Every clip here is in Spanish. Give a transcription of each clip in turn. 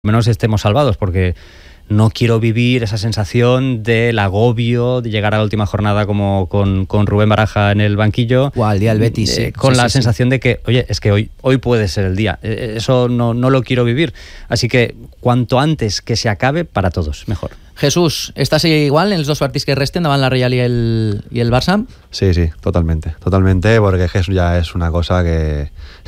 menos estemos salvados, porque no quiero vivir esa sensación del agobio de llegar a la última jornada como con Rubén Baraja en el banquillo. O al día del Betis, con la sensación de que, oye, es que hoy puede ser el día. Eso no lo quiero vivir. Así que cuanto antes que se acabe, para todos, mejor. Jesús, ¿estás igual en los dos partidos que resten davant la Real y el Barça? Sí, totalmente, porque Jesús ya es una cosa que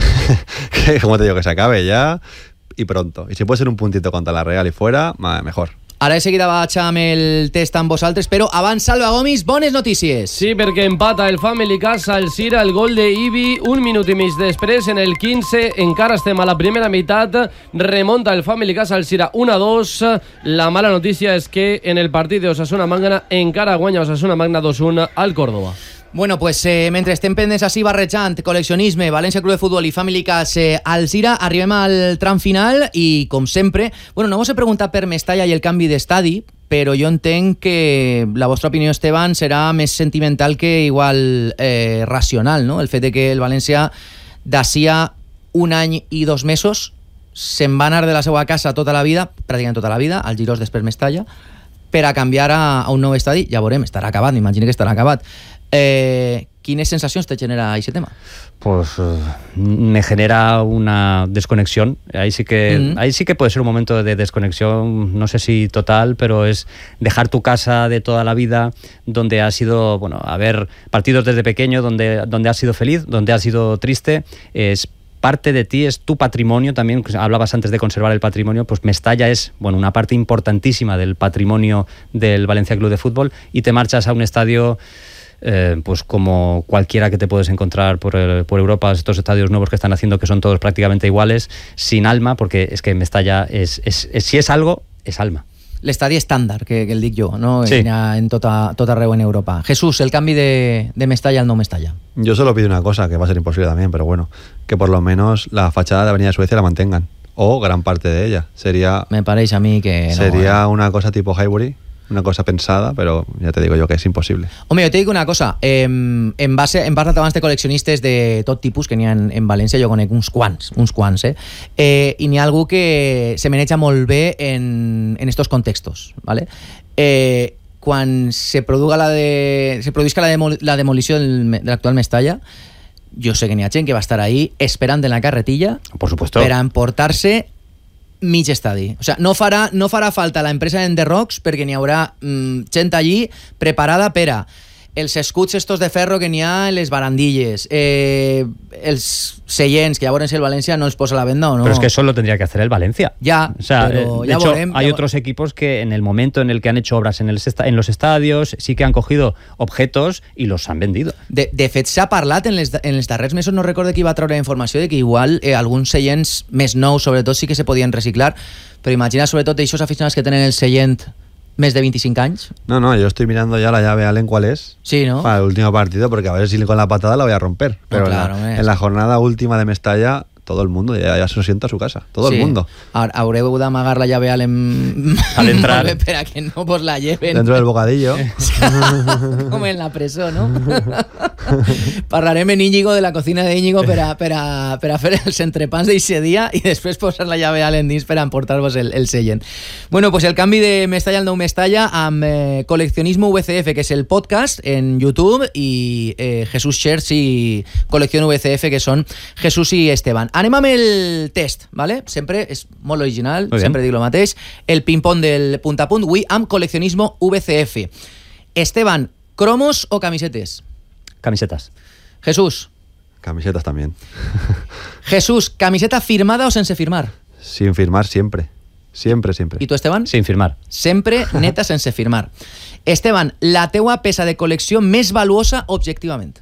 como te digo, que se acabe ya y pronto. I si puede ser un puntito contra la Real i fuera, mejor. Ara de seguida vaig amb el test amb vosaltres, però abans, Salva Gomis, bones notícies. Sí, perquè empata el Family Casa al Sira, el gol de Ibi, un minut i mig després, en el 15, encara estem a la primera meitat, remonta el Family Casa al Sira 1-2. La mala notícia és que en el partit d'Osasuna Magna encara guanya Osasuna Magna 2-1 al Córdoba. Bueno, pues mentre estem pendents així barrejant col·leccionisme, València Club de Futbol i Family Cas al Sira, arribem al tram final i, com sempre, bueno, no vos he preguntat per Mestalla i el canvi d'estadi, però jo entenc que la vostra opinió, Esteban, serà més sentimental que igual racional, no? El fet de que el València d'ací a un any i 2 mesos se'n va anar de la seva casa tota la vida, pràcticament tota la vida, al Girós després Mestalla, per a canviar a un nou estadi. Ja veurem, estarà acabat, m'imagino que estarà acabat. ¿Quines sensacions te genera ese tema? Pues me genera una desconexión. Ahí sí que puede ser un momento de desconexión, no sé si total, pero es dejar tu casa de toda la vida, donde has sido, bueno, a ver partidos desde pequeño, donde has sido feliz, donde has sido triste. Es parte de ti, es tu patrimonio también. Hablabas antes de conservar el patrimonio, pues Mestalla es, bueno, una parte importantísima del patrimonio del Valencia Club de Fútbol, y te marchas a un estadio pues como cualquiera que te puedes encontrar por Europa, estos estadios nuevos que están haciendo, que son todos prácticamente iguales, sin alma, porque es que Mestalla si es algo, es alma. L'estadi estàndard, que el dic jo, no? Sí. En tot arreu en Europa. Jesús, el canvi de Mestalla al nou Mestalla. Yo solo pido una cosa, que va a ser imposible también, pero bueno, que por lo menos la fachada de Avenida de Suecia la mantengan, o gran parte de ella. Me parece a mí que no. Sería una cosa tipo Highbury, una cosa pensada, però ja te digo jo que és impossible. Home, jo te dic una cosa, hem parlat abans de col·leccionistes de tot tipus que n'hi ha en València, jo conec uns quants, i n'hi ha algú que se maneja molt bé en estos contextos, ¿vale? Quan se produisca la demolició de l'actual Mestalla, jo sé que n'hi ha gent que va estar ahí esperant en la carretilla, por supuesto, per a emportar-se mig estadi. O sea, no farà falta la empresa de Rocks, perquè n'hi haurà gent allí preparada per a els escuts estos de ferro que n'hi ha en les barandilles, els seients, que llavors el València no els posa a la venda, ¿o no? Pero es que eso lo tendría que hacer el Valencia. Ya, o sea, pero de ya hecho, volem, hay otros equipos que en el momento en el que han hecho obras en los estadios sí que han cogido objetos y los han vendido. De fet, s'ha parlat en els darrers mesos, no recordo qui va treure la informació de que igual alguns seients més nous, sobretot, sí que se podien reciclar, però imagina sobretot aquests aficionats que tenen el seient més de 25 anys. No, yo estoy mirando ya la llave Allen cuál es. Sí, ¿no? Para el último partido, porque a ver si con la patada la voy a romper. Pero claro, en la jornada última de Mestalla, todo el mundo ya se lo sienta a su casa. Todo el mundo. Haureu d'amagar la llave Allen al entrar per a que no vos la lleven dentro del bocadillo. Com en la presó, no? Parlarem en Íñigo, de la cocina de Íñigo, per a fer els entrepans d'eixe dia i després posar la llave Allen dins per a emportar-vos el seient. Bueno, pues el canvi de Mestalla al nou Mestalla amb Coleccionismo VCF, que és el podcast en YouTube, i Jesús Scherz i Colección VCF, que són Jesús i Esteban. Anem amb el test, ¿vale? Sempre és molt original, sempre dic el mateix. El ping-pong del punt a punt, avui amb Coleccionismo VCF. Esteban, ¿cromos o camisetes? Camisetas. Jesús. Camisetas también. Jesús, ¿camiseta firmada o sense firmar? Sin firmar siempre. Siempre. ¿Y tú, Esteban? Sin firmar. Sempre neta sense firmar. Esteban, la teua peça de col·lecció més valuosa objectivament?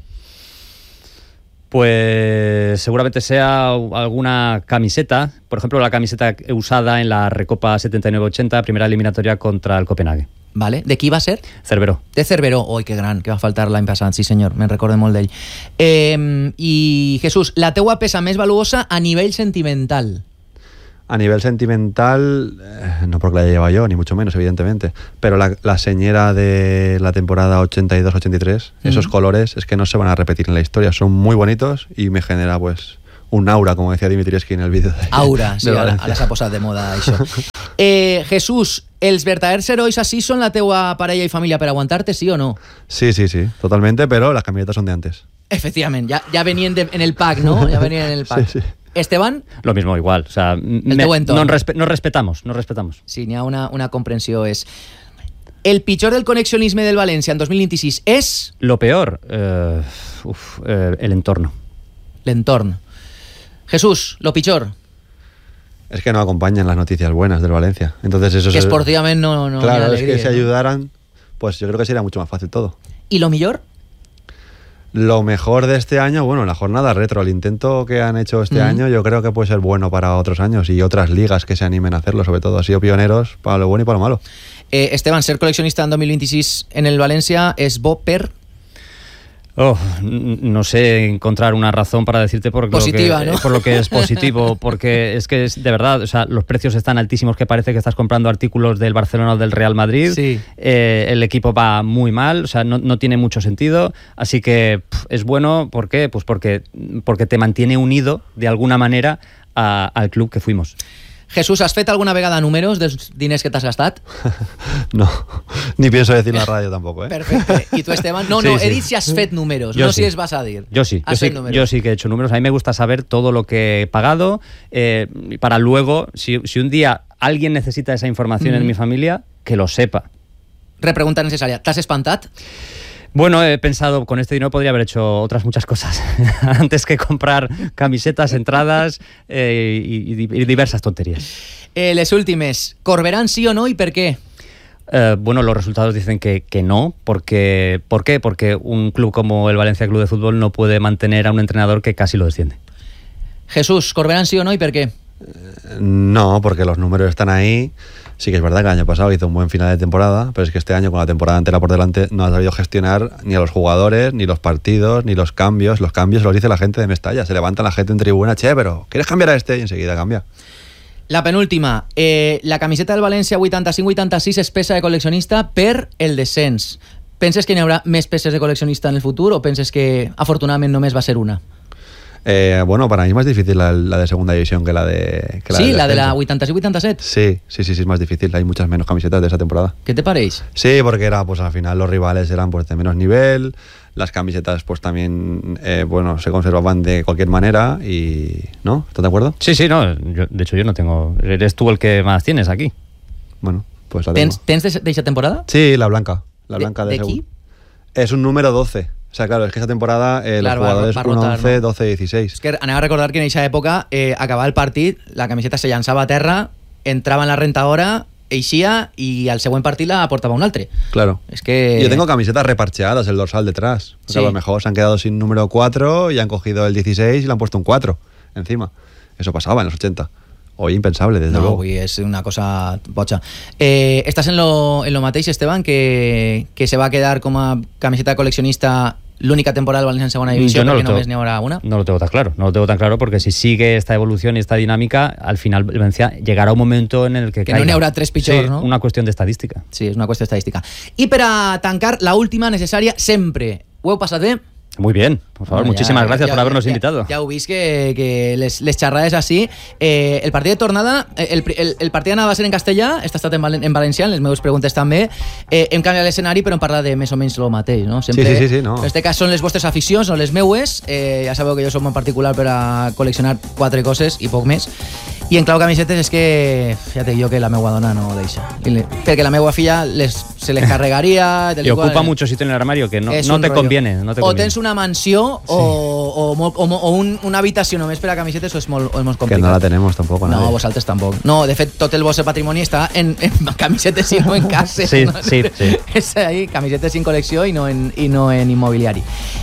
Pues seguramente sea alguna camiseta, por ejemplo la camiseta usada en la Recopa 79-80, primera eliminatoria contra el Copenhague. Vale. De qui va ser? Cerveró. De Cerveró. Oi, que gran, que va faltar l'any passat, sí senyor, me'n recordo molt d'ell. I Jesús, la teua peça més valuosa a nivell sentimental? A nivel sentimental, no porque la lleva yo, ni mucho menos, evidentemente, pero la señera de la temporada 82-83, esos colores es que no se van a repetir en la historia, son muy bonitos y me genera pues un aura, como decía Dimitrievski en el vídeo. Aura, sí, ara s'ha posat de moda això. Jesús, els verdaders herois así son la teua parella y familia para aguantarte, ¿sí o no? Sí, totalmente, pero las camisetas son de antes. Efectivamente, ya venían en el pack, ¿no? Ya venían en el pack. Sí. Esteban? Lo mismo, igual. O sea, nos respetamos. Sí, n'hi ha una comprensió. És... El pitjor del connexionisme del València en 2026 és... Lo peor, el entorno. L'entorn. Jesús, lo pitjor. Es que no acompañan las noticias buenas del Valencia. Entonces eso que esportivament no claro, alegría, es que si ayudaran, pues yo creo que sería mucho más fácil todo. ¿Y lo mejor? Lo mejor de este año, bueno, la jornada retro, el intento que han hecho este año, yo creo que puede ser bueno para otros años y otras ligas que se animen a hacerlo, sobre todo. Han sido pioneros para lo bueno y para lo malo. Esteban, ser coleccionista en 2026 en el Valencia es bo per... no sé encontrar una razón para decirte por lo que es positivo, porque es que es de verdad, o sea, los precios están altísimos, que parece que estás comprando artículos del Barcelona o del Real Madrid. Sí. El equipo va muy mal, o sea, no tiene mucho sentido, así que es bueno. ¿Por qué? Pues porque te mantiene unido de alguna manera al club que fuimos. Jesús, has fet alguna vegada números dels diners que t'has gastat? No, ni pienso decir la radio tampoco, ¿eh? Perfecte. ¿Y tú, Esteban? No, sí. He dit si has fet números, yo no sí. Si es vas a dir. Yo sí que he hecho números. A mí me gusta saber todo lo que he pagado, para luego, si un día alguien necesita esa información en mi familia, que lo sepa. Repregunta necesaria. ¿T'has espantat? Bueno, he pensado, con este dinero podría haber hecho otras muchas cosas antes que comprar camisetas, entradas y diversas tonterías. Les últimes, ¿Corberán sí o no y por qué? Bueno, los resultados dicen que no. ¿Por qué? Porque un club como el Valencia Club de Fútbol no puede mantener a un entrenador que casi lo desciende. Jesús, ¿Corberán sí o no y por qué? No, porque los números están ahí. Sí que es verdad que el año pasado hizo un buen final de temporada, pero es que este año, con la temporada entera por delante, no ha sabido gestionar ni a los jugadores, ni los partidos, ni los cambios. Los cambios los dice la gente de Mestalla. Se levanta la gente en tribuna, pero ¿quieres cambiar a este? Y enseguida cambia. La penúltima, la camiseta del València 85-86 és peça de col·leccionista per el descens. Penses que n'hi haurà més peces de col·leccionista en el futur o penses que afortunadament només va ser una? Bueno, para mí es más difícil la de segunda división que la de... Sí, la de la 86-87. Sí, es más difícil. Hay muchas menos camisetas de esa temporada. ¿Qué te pareix? Sí, porque era, pues al final los rivales eran pues de menos nivel, las camisetas pues también, bueno, se conservaban de cualquier manera y... ¿No? ¿Estás de acuerdo? Sí, no. De hecho, yo no tengo... Eres tú el que más tienes aquí. Bueno, pues la tengo. ¿Tens de esa temporada? Sí, la blanca. La blanca de aquí. Es un número 12. O sea, claro, es que esa temporada los jugadores 1-11, 12-16. És que anem a recordar que en aquesta època acabava el partit, la camiseta se llançava a terra, entrava en la rentadora, eixia y al següent partit la portava un altre. Claro. Es que... Yo tengo camisetas reparcheadas, el dorsal detrás. Porque a lo mejor se han quedado sin número 4 y han cogido el 16 y le han puesto un 4 encima. Eso pasaba en los 80. Hoy impensable, desde luego. Avui és una cosa boja. Estàs en lo mateix, Esteban, que se va a quedar com a camiseta coleccionista l'única temporada del València en segona divisió, perquè només n'hi haurà una? No lo tengo tan claro, porque si sigue esta evolución y esta dinámica, al final el Valencia llegará un momento en el que no n'hi haurà tres pitjors, sí, no? Una cuestión de estadística. Sí, és una qüestió estadística. I per a tancar, la última necessària sempre. Ho heu passat bé? Muy bien, por favor, muchísimas gracias por habernos invitado. Ya veis que les charrades así. El partido de tornada, el partido va a ser en castellà, està estat en valencià, les meves preguntes també. Hem canviat l'escenari, però em parla de més o menys el mateix, no? Sempre, sí, no. En este cas són les vostres aficions, no les meues. Ja sabeu que jo som en particular per a col·leccionar 4 coses i poc més. I en clau camisetes és que, ja te dic jo que la meua dona no deixa. Perquè la meua filla se les carregaria... Y ocupa mucho sitio en el armario que no te conviene. O tens una mansió o una habitació només per a camisetes o és molt complicat. Que no la tenemos tampoco. No, nadie. vosaltres tampoc. No, de fet, tot el vostre patrimoni està en camisetes i no en cases. Sí, no? sí. És ahí, camisetes en col·lecció i no en immobiliari.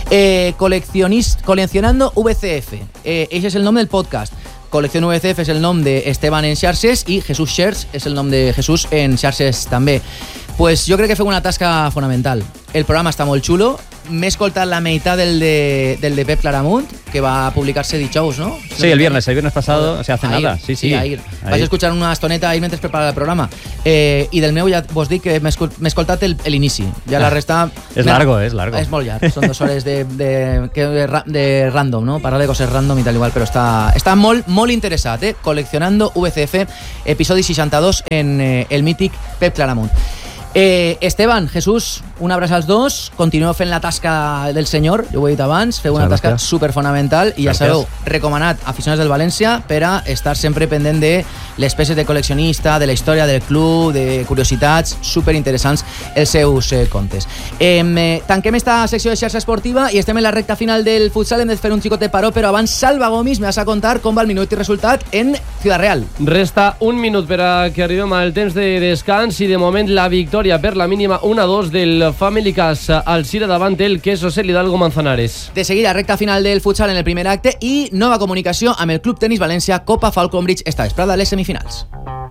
Coleccionando VCF. Ese és el nom del podcast. Colección VCF és el nom d'Esteban en xarxes i Jesús Xers és el nom de Jesús en xarxes també. Pues jo crec que feu una tasca fonamental. El programa està molt xulo, m'he escoltat la meitat del de Pep Claramunt, que va publicarse dijous, ¿no? Sí, el viernes pasado, o sea, hace ahir, nada. Sí. Ahir. Vaig escuchar una estoneta ahir mentre preparava el programa. I del meu ja vos dic que m'he escoltat l'inici. Ja la resta... És largo. És molt llarg. Són 2 hores de random, ¿no? Parlar de coses random i tal igual, però està molt interessat, Coleccionando VCF, episodi 62 en el mític Pep Claramunt. Esteban, Jesús, un abraç als dos, continueu fent la tasca del senyor, jo ho he dit abans, feu una tasca superfonamental i ja sabeu, recomanat aficionats del València per a estar sempre pendent de les peces de col·leccionista, de la història del club, de curiositats superinteressants els seus contes. Tanquem esta secció de xarxa esportiva i estem en la recta final del futsal. Hem de fer un xicot de paró, però abans Salva Gomis me vas a contar com va el minut i resultat en Ciudad Real. Resta un minut per a que arribem al temps de descans i de moment la victòria per la mínima 1-2 del Family Casa al Sira davant el Quesos el Hidalgo Manzanares. De seguida, recta final del futsal en el primer acte i nova comunicació amb el Club Tenis València Copa Falcon Bridge esta vesprada a les semifinals.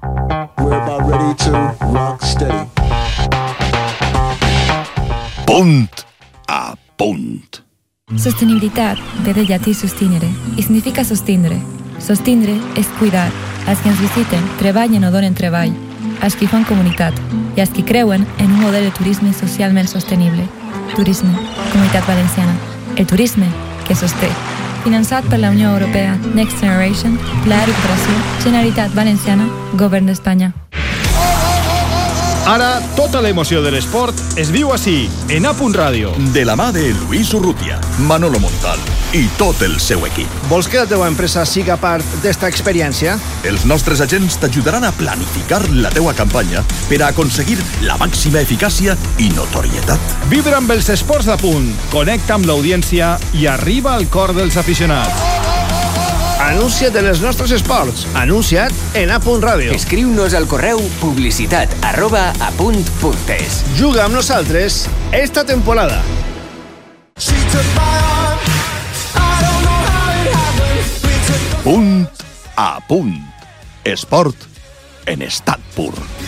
Punt a punt. Sostenibilitat ve del llatí sustinere i significa sostindre. Sostindre és cuidar. Els que ens visiten treballen o donen treball, els que fan comunitat i els que creuen en un model de turisme socialment sostenible. Turisme, Comunitat Valenciana. El turisme que sosté. Finançat per la Unió Europea, Next Generation, Pla de Recuperació, Generalitat Valenciana, Govern d'Espanya. Ara, tota l'emoció de l'esport es viu així, en A.Radio. De la mà de Luis Urrutia, Manolo Montal i tot el seu equip. Vols que la teva empresa siga part d'esta experiència? Els nostres agents t'ajudaran a planificar la teua campanya per a aconseguir la màxima eficàcia i notorietat. Vibra amb els esports d'Apunt, connecta amb l'audiència i arriba al cor dels aficionats. Anuncia't en els nostres esports. Anuncia't en A.Radio. Escriu-nos al correu publicitat@apunt.es. Juga amb nosaltres esta temporada. Punt a punt. Esport en estat pur.